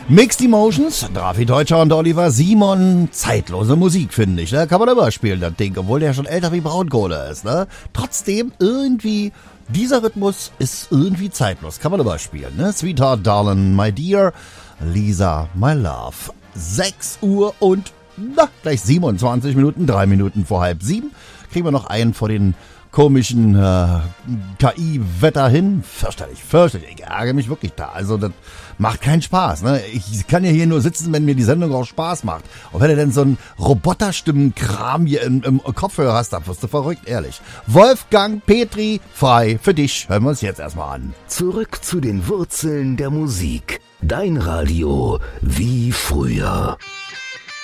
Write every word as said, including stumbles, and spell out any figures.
Mixed Emotions, Drafi Deutscher und Oliver Simon. Zeitlose Musik, finde ich. Ne? Kann man immer spielen, das Ding, obwohl der schon älter wie Braunkohle ist. Ne? Trotzdem irgendwie, dieser Rhythmus ist irgendwie zeitlos. Kann man immer spielen. Ne? Sweetheart, Darling, My Dear, Lisa, My Love. sechs Uhr und na, gleich siebenundzwanzig Minuten, drei Minuten vor halb sieben. Kriegen wir noch einen vor den komischen äh, K I-Wetter hin. Fürchterlich, fürchterlich. Ich ärgere mich wirklich da. Also das macht keinen Spaß. Ne? Ich kann ja hier nur sitzen, wenn mir die Sendung auch Spaß macht. Und wenn du denn so einen Roboterstimmenkram hier im, im Kopfhörer hast, dann wirst du verrückt, ehrlich. Wolfgang Petri, frei für dich. Hören wir uns jetzt erstmal an. Zurück zu den Wurzeln der Musik. Dein Radio wie früher.